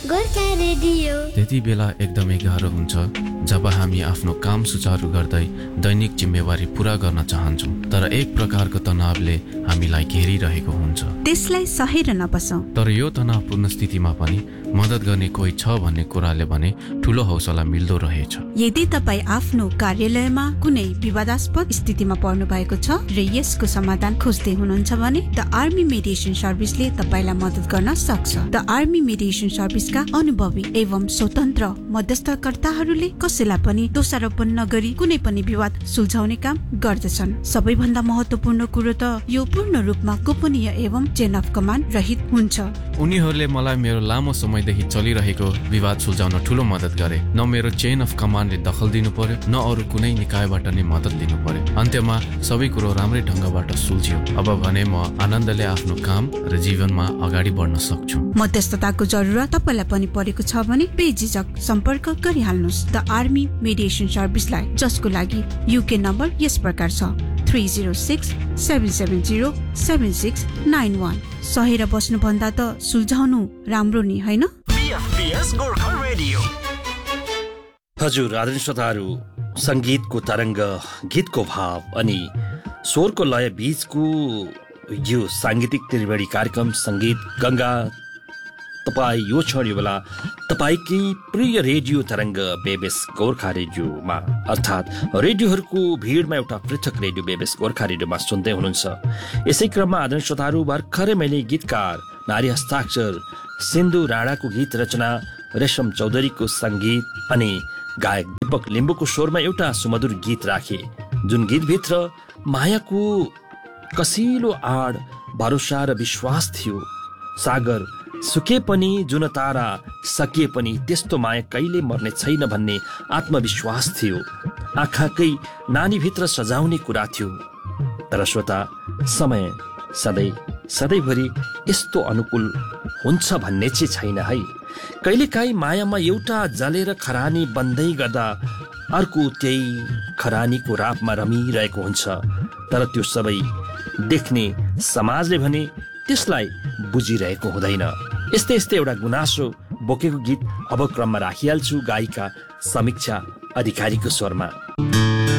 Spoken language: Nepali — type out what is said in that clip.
गोर्खा रेडियो। त्यति बेला एकदमै गाह्रो हुन्छ जब हामी आफ्नो काम सुचारू गर्दै दैनिक जिम्मेवारी पूरा गर्न चाहन्छौँ, तर एक प्रकारको तनावले हामीलाई घेरिरहेको हुन्छ। त्यसलाई सहेर नबसौं। तर यो तनावपूर्ण स्थितिमा पनि मद्दत गर्ने कोही छ भन्ने कुराले भने ठूलो हौसला मिल्दो रहेछ। यदि तपाईँ आफ्नो कार्यालयमा कुनै विवादास्पद स्थितिमा पर्नु भएको छ र यसको समाधान खोज्दै हुनुहुन्छ भने द आर्मी मेडिएसन सर्भिसले तपाईँलाई मद्दत गर्न सक्छ। द आर्मी मेडिएसन सर्भिसका अनुभवी एवं स्वतन्त्र मध्यस्थकर्ताहरूले कसैलाई पनि दोषारोपण नगरी कुनै पनि विवाद सुल्झाउने काम गर्दछन्। सबैभन्दा महत्त्वपूर्ण कुरो त यो पूर्ण रूपमा गोपनीय एवं चेन अफ कमान्ड रहित हुन्छ। उनीहरूले मलाई मेरो लामो समयदेखि चलिरहेको विवाद सुल्झाउन ठूलो मद्दत गरे। न मेरो चेन अफ कमान्डले दखल दिनु पर्यो, न अरू कुनै निकायबाट नै मद्दत लिनु पर्यो। अन्त्यमा सबै कुरो राम्रै ढंगबाट सुल्झियो। अब भने म आनन्दले आफ्नो काम र जीवनमा अगाडि बढ्न सक्छु। मध्यस्थताको जरुरत तपाईलाई पनि परेको छ भने बेझिझक सम्पर्क गरिहाल्नुहोस् द आर्मी मेडिएसन सर्भिसलाई, जसको लागि युके नम्बर यस प्रकार छ 3067707691। सहेर बस्नु भन्दा त सुल्झाउनु राम्रो नि, हैन? हजुर आदरणीय श्रोताहरू, संगीतको तरंग, गीतको भाव अनि स्वरको लय बीचको यो सांगीतिक त्रिवेणी कार्यक्रम संगीत गंगा तपाईँ यो क्षण यो बेला तपाईँकै प्रिय रेडियो तरंग बेबेस गोर्खा रेडियोमा, अर्थात् रेडियोहरूको भिडमा एउटा पृथक रेडियो बेबेस गोर्खा रेडियोमा सुन्दै हुनुहुन्छ। यसै क्रममा आदरणीय श्रोताहरू, भर्खरै मैले गीतकार नारी हस्ताक्षर सिन्धु राणाको गीत रचना, रेशम चौधरीको संगीत अनि गायक दीपक लिम्बुको स्वरमा एउटा सुमधुर गीत राखे, जुन गीतभित्र मायाको कसिलो आड, भरोसा र विश्वास थियो। सागर सुके पनि, जुन तारा सकिए पनि, त्यस्तो माया कहिले मर्ने छैन भन्ने आत्मविश्वास थियो। आँखाकै नानीभित्र सजाउने कुरा थियो। तर श्रोता, समय सधैँभरि यस्तो अनुकूल हुन्छ भन्ने चाहिँ छैन है। कहिलेकाहीँ मायामा एउटा जलेर खरानी बन्दै गर्दा अर्को त्यही खरानीको रापमा रमिरहेको हुन्छ। तर त्यो सबै देख्ने समाजले भने त्यसलाई बुझिरहेको हुँदैन। यस्तै एउटा गुनासो बोकेको गीत अब क्रममा राखिहाल्छु गायिका समीक्षा अधिकारीको स्वरमा।